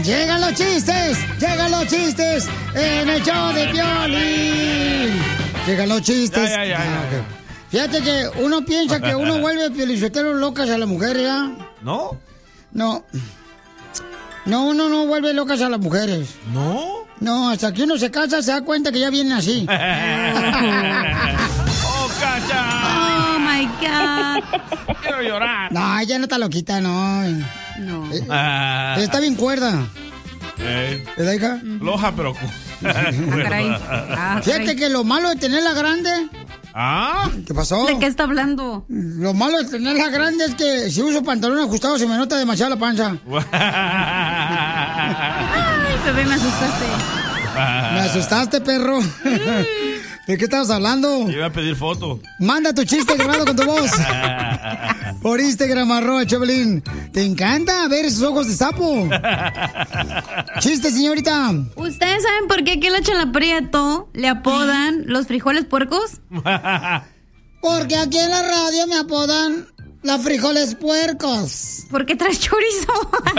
Llegan los chistes en el show de Piolín. Llegan los chistes. Ya. Okay. Fíjate que uno piensa que uno vuelve piolichoteros locas a las mujeres, ¿ya? ¿No? No. No, uno no vuelve locas a las mujeres. ¿No? No, hasta que uno se casa se da cuenta que ya vienen así. ¡Oh, Cacha! Oh, my God. Quiero llorar. No, ella no está loquita, no. No. Está bien cuerda. ¿Verdad, hija? Loja, pero... Caray. Fíjate que lo malo de tenerla grande... ¿Ah? ¿Qué pasó? ¿De qué está hablando? Lo malo de tenerla grande es que si uso pantalón ajustado se me nota demasiado la panza. Ay, bebé, me asustaste. Me asustaste, perro. ¿De qué estabas hablando? Iba a pedir foto. Manda tu chiste grabado con tu voz. Por Instagram, @Choplin. ¿Te encanta ver esos ojos de sapo? Chiste, señorita. ¿Ustedes saben por qué aquí a la Chela Prieto le apodan los frijoles puercos? Porque aquí en la radio me apodan los frijoles puercos. ¿Por qué traes chorizo?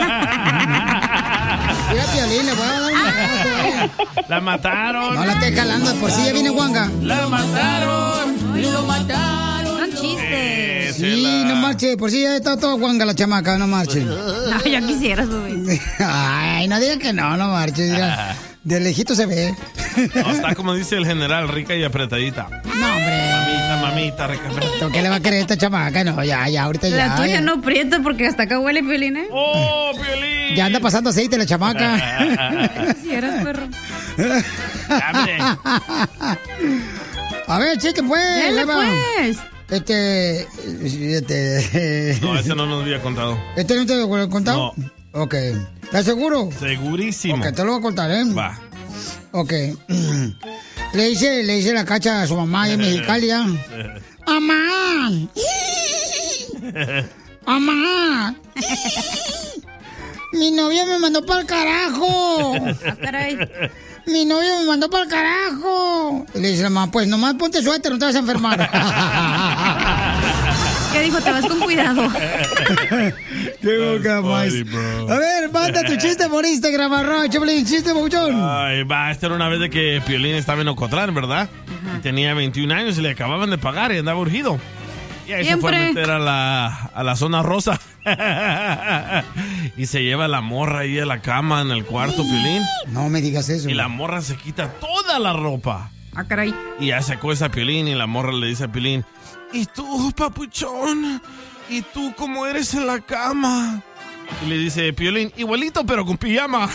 Mira, Piolín, le voy a dar un abrazo, La mataron. No la esté jalando, de por sí ya viene Juanga. La mataron. Lo mataron. Son chistes. Sí, no marche, por si ya está toda Juanga la chamaca, no marche. No, ya quisieras, bebé. Ay, no diga que no marche, diga. De lejito se ve. No, está como dice el general, rica y apretadita. No, hombre. Mamita, rica. ¿Qué le va a querer esta chamaca? No, ya, ahorita ya. La tuya no prieta porque hasta acá huele, Piolín, ¿eh? ¡Oh, Piolín! Ya anda pasando aceite la chamaca. Si eras perro. A ver, chiste, pues. Dale, pues. No, ese no nos había contado. ¿Este no te lo he contado? No. Ok. ¿Estás seguro? Segurísimo. Ok, te lo voy a contar, ¿eh? Va. Ok. Le dice la Cacha a su mamá en Mexicali, ¿ya? ¡Mamá! ¡Mamá! Mi novia me mandó para el carajo. Ah, caray. Mi novio me mandó para el carajo. Y le dice la mamá, pues nomás ponte suéter, no te vas a enfermar. ¿Qué dijo? Te vas con cuidado. Qué boca más. A ver, manda tu chiste por Instagram, @Choplin, chiste bochón. Ay, va, esta era una vez de que Piolín estaba en Ocotlán, ¿verdad? Y tenía 21 años y le acababan de pagar y andaba urgido. Y ahí se fue a meter a la zona rosa. Y se lleva la morra ahí a la cama en el cuarto, Piolín. No me digas eso. Y la morra se quita toda la ropa. Ah, caray. Y ya se acuesta a Piolín y la morra le dice a Piolín, ¿y tú, papuchón? ¿Y tú cómo eres en la cama? Y le dice Piolín, igualito pero con pijama.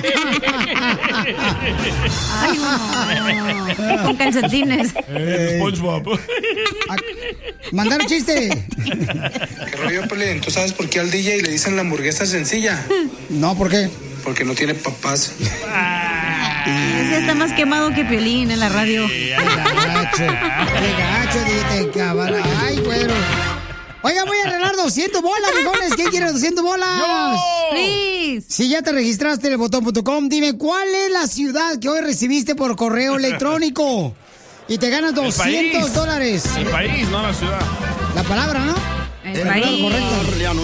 Ay, no. Con calcetines. SpongeBob. Mandar un chiste. ¿Qué rollo, Piolín? ¿Tú sabes por qué al DJ le dicen la hamburguesa sencilla? No, ¿por qué? Porque no tiene papás. Ese está más quemado que Piolín en la radio. Qué gacho, DJ, cabrón. Ay, güero. Oiga, voy a regalar 200 bolas, rijones. ¿Quién quiere 200 bolas? Please. Si ya te registraste en elbotón.com, dime cuál es la ciudad que hoy recibiste por correo electrónico. Y te ganas $200. El país, no la ciudad. La palabra, ¿no? El país. Correcto.